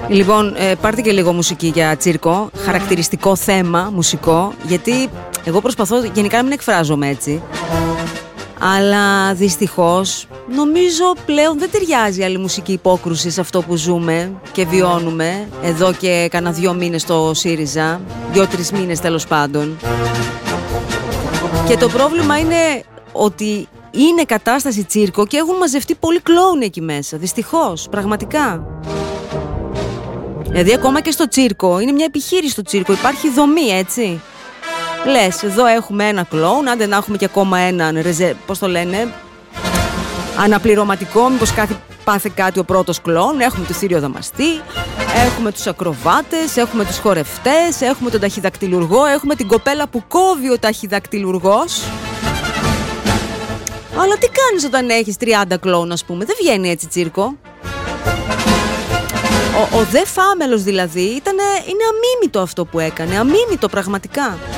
Λοιπόν, πάρτε και λίγο μουσική για τσίρκο. Χαρακτηριστικό θέμα μουσικό. Γιατί εγώ προσπαθώ γενικά να μην εκφράζομαι έτσι. Αλλά δυστυχώς νομίζω πλέον δεν ταιριάζει άλλη μουσική υπόκρουση σε αυτό που ζούμε και βιώνουμε εδώ και κάνα 2 μήνες στο ΣΥΡΙΖΑ, 2-3 μήνες τέλος πάντων. Και το πρόβλημα είναι ότι είναι κατάσταση τσίρκο και έχουν μαζευτεί πολλοί κλόουν εκεί μέσα, δυστυχώς, πραγματικά. Δηλαδή ακόμα και στο τσίρκο, είναι μια επιχείρηση στο τσίρκο, υπάρχει δομή, έτσι. Λες, εδώ έχουμε ένα κλόουν, άντε να έχουμε και ακόμα έναν πώς το λένε, αναπληρωματικό, μήπως πάθει κάτι ο πρώτος κλόουν. Έχουμε το θύριο δαμαστή, έχουμε τους ακροβάτες, έχουμε τους χορευτές, έχουμε τον ταχυδακτυλουργό, έχουμε την κοπέλα που κόβει ο ταχυδακτυλουργός. Αλλά τι κάνεις όταν έχεις 30 κλόουν, ας πούμε, δεν βγαίνει έτσι τσίρκο. Ο δε Φάμελος δηλαδή είναι αμίμητο αυτό που έκανε, αμίμητο πραγματικά.